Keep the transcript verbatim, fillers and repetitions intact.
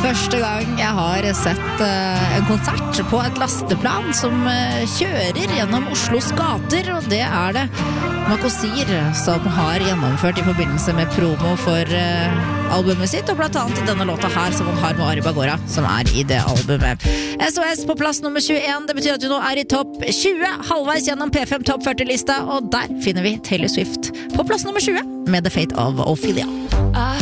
Første gang jeg har sett uh, en konsert på et lasteplan som uh, kjører gjennom Oslos gater, og det er det Makosir som har gjennomført i forbindelse med promo for uh, albumet sitt, og blant annet i denne låta her som han har med Ari Bagora, som er i det albumet. S O S på plass nummer tjueen, det betyr at du nå er i topp tjue, halvveis gjennom P fem topp førti-lista, og der finner vi Taylor Swift på plass nummer tjue med The Fate of Ophelia.